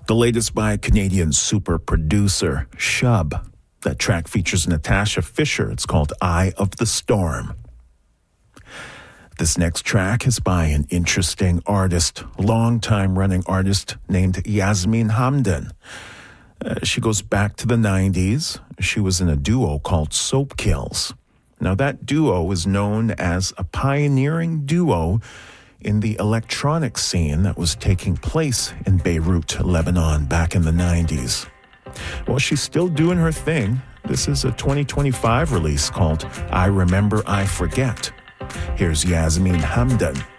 The latest by Canadian super producer Shub. That track features Natasha Fisher. It's called Eye of the Storm. This next track is by an interesting artist, long-time running artist named Yasmin Hamdan. She goes back to the 90s. She was in a duo called Soap Kills. Now, that duo is known as a pioneering duo in the electronic scene that was taking place in Beirut, Lebanon, back in the 90s. Well, she's still doing her thing. This is a 2025 release called I Remember, I Forget. Here's Yasmin Hamdan.